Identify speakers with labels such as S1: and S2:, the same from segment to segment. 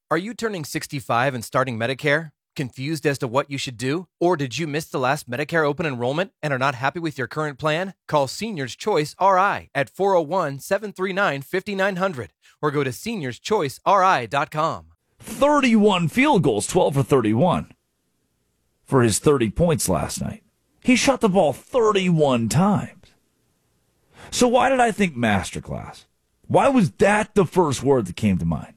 S1: Are you turning 65 and starting Medicare? Confused as to what you should do? Or did you miss the last Medicare open enrollment and are not happy with your current plan? Call Seniors Choice RI at 401-739-5900 or go to seniorschoiceri.com.
S2: 31 field goals, 12 for 31 for his 30 points last night. He shot the ball 31 times. So why did I think masterclass? Why was that the first word that came to mind?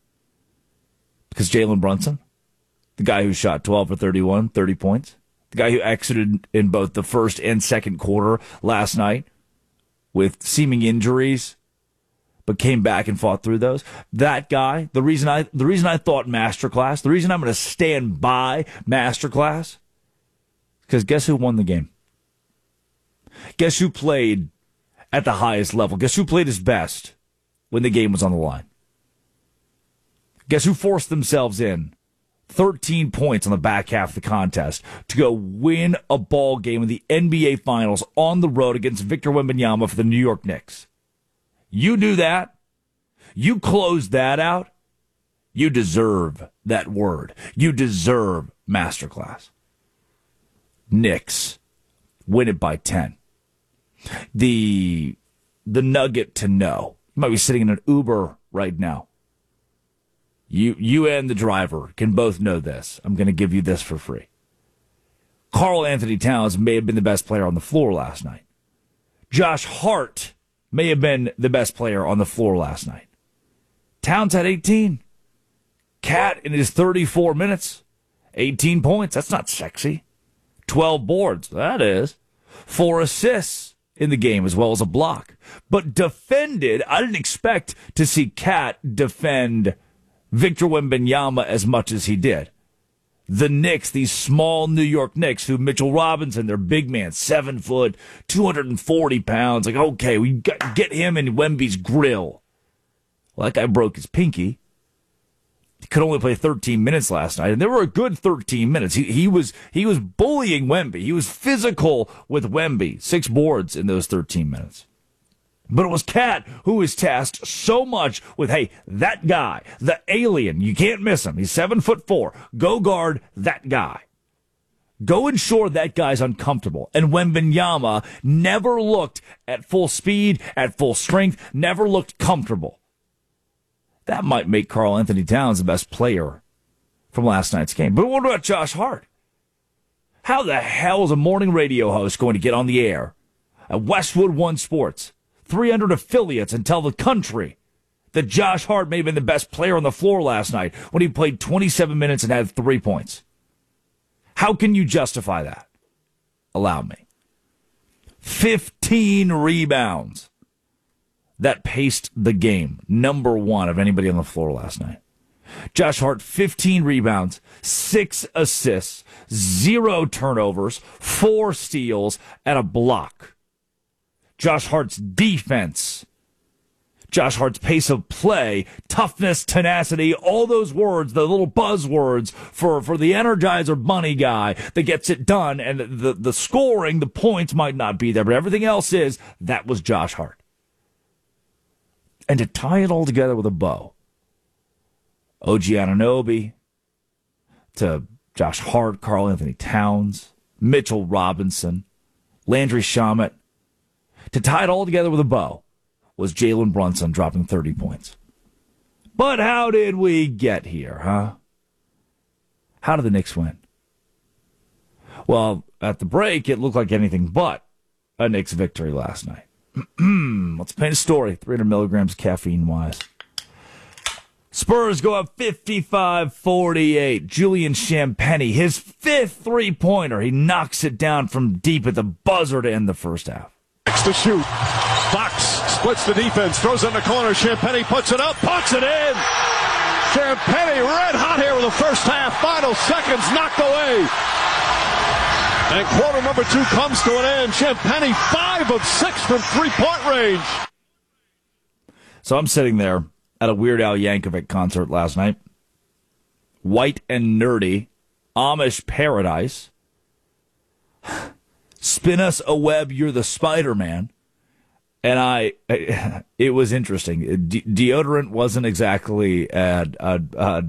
S2: Because Jalen Brunson, the guy who shot 12 for 31, 30 points, the guy who exited in both the first and second quarter last night with seeming injuries, but came back and fought through those. That guy, the reason I thought masterclass, the reason I'm going to stand by masterclass, because guess who won the game? Guess who played at the highest level? Guess who played his best when the game was on the line? Guess who forced themselves in 13 points on the back half of the contest to go win a ball game in the NBA Finals on the road against Victor Wembanyama for the New York Knicks? You do that. You closed that out. You deserve that word. You deserve masterclass. Knicks win it by 10. The nugget to know. You might be sitting in an Uber right now. You and the driver can both know this. I'm going to give you this for free. Karl Anthony Towns may have been the best player on the floor last night. Josh Hart may have been the best player on the floor last night. Towns had 18. Cat in his 34 minutes, 18 points. That's not sexy. 12 boards. That is. 4 assists in the game as well as a block. But defended, I didn't expect to see Cat defend Victor Wembanyama as much as he did. The Knicks, these small New York Knicks, who Mitchell Robinson, their big man, 7 foot, 240 pounds. Like, okay, we got to get him in Wemby's grill. Well, that guy broke his pinky. He could only play 13 minutes last night, and there were a good 13 minutes. He was bullying Wemby. He was physical with Wemby. 6 boards in those 13 minutes. But it was Cat who was tasked so much with, hey, that guy, the alien, you can't miss him. He's 7'4". Go guard that guy. Go ensure that guy's uncomfortable. And Wembanyama never looked at full speed, at full strength, never looked comfortable. That might make Karl Anthony Towns the best player from last night's game. But what about Josh Hart? How the hell is a morning radio host going to get on the air at Westwood One Sports, 300 affiliates, and tell the country that Josh Hart may have been the best player on the floor last night when he played 27 minutes and had 3 points? How can you justify that? Allow me. 15 rebounds. That paced the game. Number 1 of anybody on the floor last night. Josh Hart, 15 rebounds, 6 assists, 0 turnovers, 4 steals, and a block. Josh Hart's defense, Josh Hart's pace of play, toughness, tenacity, all those words, the little buzzwords for the Energizer Bunny guy that gets it done, and the scoring, the points might not be there, but everything else is, that was Josh Hart. And to tie it all together with a bow, OG Anunoby to Josh Hart, Karl Anthony Towns, Mitchell Robinson, Landry Shamet, to tie it all together with a bow was Jalen Brunson dropping 30 points. But how did we get here, huh? How did the Knicks win? Well, at the break, it looked like anything but a Knicks victory last night. Let's paint a story, 300 milligrams caffeine-wise. Spurs go up 55-48. Julian Champagnie, his 5th three-pointer. He knocks it down from deep at the buzzer to end the first half.
S3: Next to shoot. Fox splits the defense, throws it in the corner. Champagnie puts it up, puts it in. Champagnie red hot here with the first half. Final seconds knocked away. And quarter number 2 comes to an end. Champagnie 5 of 6 from three-point range.
S2: So I'm sitting there at a Weird Al Yankovic concert last night. White and nerdy. Amish paradise. Spin us a web, you're the Spider-Man. And it was interesting. Deodorant wasn't exactly a